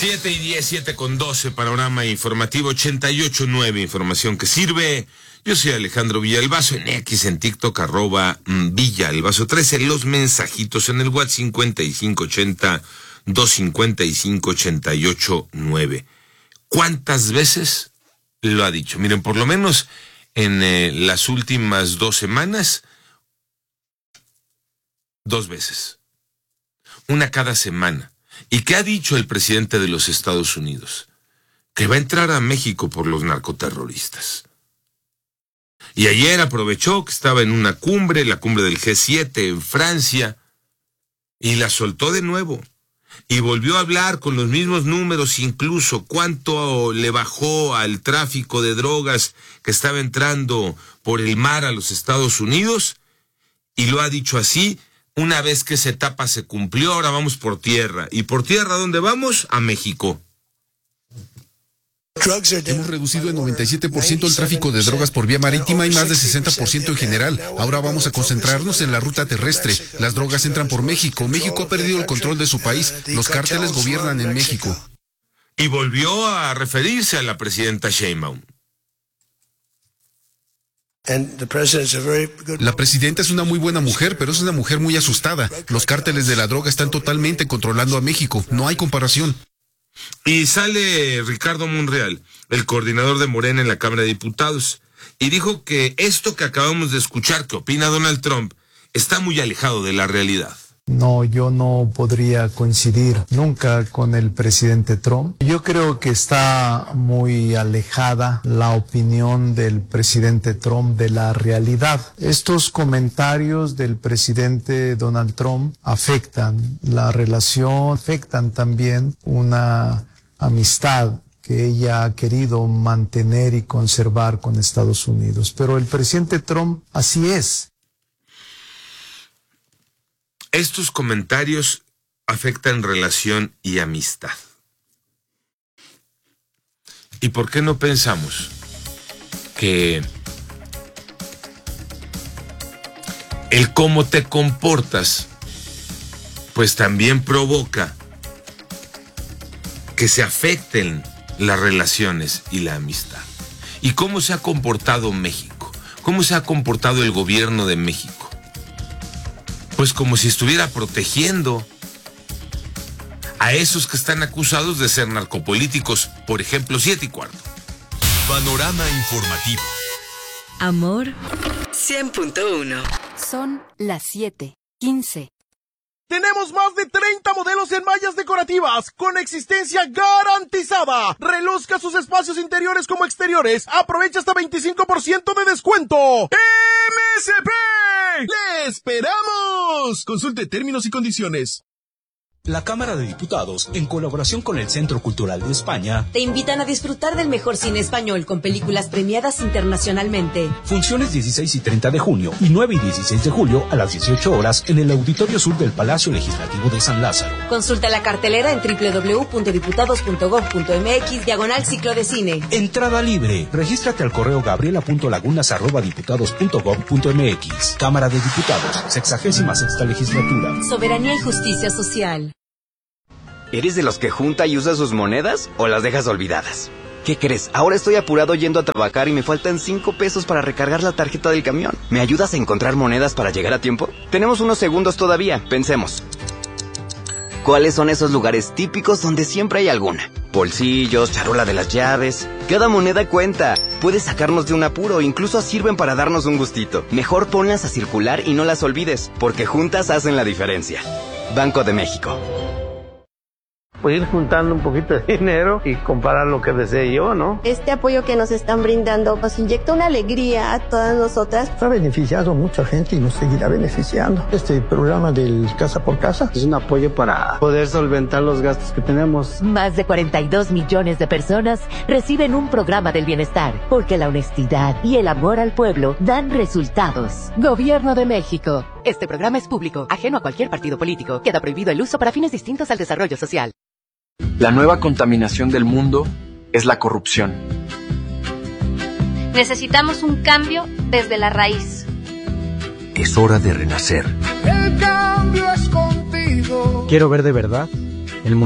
7:10, 7:12, panorama informativo 88.9, información que sirve. Yo soy Alejandro Villalbazo, en X, en TikTok, @Villalbazo13, los mensajitos en el WhatsApp 5580-255-88.9. ¿Cuántas veces lo ha dicho? Miren, por lo menos en las últimas 2 semanas, 2 veces. Una cada semana. ¿Y qué ha dicho el presidente de los Estados Unidos? Que va a entrar a México por los narcoterroristas. Y ayer aprovechó que estaba en una cumbre, la cumbre del G7 en Francia, y la soltó de nuevo. Y volvió a hablar con los mismos números, incluso cuánto le bajó al tráfico de drogas que estaba entrando por el mar a los Estados Unidos. Y lo ha dicho así: una vez que esa etapa se cumplió, ahora vamos por tierra. ¿Y por tierra dónde vamos? A México. Hemos reducido en 97% el tráfico de drogas por vía marítima y más de 60% en general. Ahora vamos a concentrarnos en la ruta terrestre. Las drogas entran por México. México ha perdido el control de su país. Los cárteles gobiernan en México. Y volvió a referirse a la presidenta Sheinbaum. La presidenta es una muy buena mujer, pero es una mujer muy asustada. Los cárteles de la droga están totalmente controlando a México. No hay comparación. Y sale Ricardo Monreal, el coordinador de Morena en la Cámara de Diputados, y dijo que esto que acabamos de escuchar, que opina Donald Trump, está muy alejado de la realidad. No, yo no podría coincidir nunca con el presidente Trump. Yo creo que está muy alejada la opinión del presidente Trump de la realidad. Estos comentarios del presidente Donald Trump afectan la relación, afectan también una amistad que ella ha querido mantener y conservar con Estados Unidos. Pero el presidente Trump así es. Estos comentarios afectan relación y amistad. ¿Y por qué no pensamos que el cómo te comportas, pues también provoca que se afecten las relaciones y la amistad? ¿Y cómo se ha comportado México? ¿Cómo se ha comportado el gobierno de México? Pues como si estuviera protegiendo a esos que están acusados de ser narcopolíticos. Por ejemplo, 7:15. Panorama informativo. Amor 100.1. Son las 7:15. Tenemos más de 30 modelos en mallas decorativas con existencia garantizada. Reluzca sus espacios interiores como exteriores. Aprovecha hasta 25% de descuento. ¡MSP! ¡Le esperamos! Consulte términos y condiciones. La Cámara de Diputados, en colaboración con el Centro Cultural de España, te invitan a disfrutar del mejor cine español con películas premiadas internacionalmente. Funciones 16 y 30 de junio y 9 y 16 de julio a las 18 horas en el Auditorio Sur del Palacio Legislativo de San Lázaro. Consulta la cartelera en www.diputados.gov.mx/ciclo de cine. Entrada libre. Regístrate al correo gabriela.lagunas@diputados.gov.mx. Cámara de Diputados, 66ª Legislatura. Soberanía y justicia social. ¿Eres de los que junta y usa sus monedas o las dejas olvidadas? ¿Qué crees? Ahora estoy apurado yendo a trabajar y me faltan 5 pesos para recargar la tarjeta del camión. ¿Me ayudas a encontrar monedas para llegar a tiempo? Tenemos unos segundos todavía, pensemos. ¿Cuáles son esos lugares típicos donde siempre hay alguna? Bolsillos, charola de las llaves. Cada moneda cuenta. Puede sacarnos de un apuro, incluso sirven para darnos un gustito. Mejor ponlas a circular y no las olvides, porque juntas hacen la diferencia. Banco de México. Pues ir juntando un poquito de dinero y comprar lo que desee yo, ¿no? Este apoyo que nos están brindando nos inyecta una alegría a todas nosotras. Ha beneficiado a mucha gente y nos seguirá beneficiando. Este programa del Casa por Casa es un apoyo para poder solventar los gastos que tenemos. Más de 42 millones de personas reciben un programa del bienestar, porque la honestidad y el amor al pueblo dan resultados. Gobierno de México. Este programa es público, ajeno a cualquier partido político. Queda prohibido el uso para fines distintos al desarrollo social. La nueva contaminación del mundo es la corrupción. Necesitamos un cambio desde la raíz. Es hora de renacer. El cambio es contigo. Quiero ver de verdad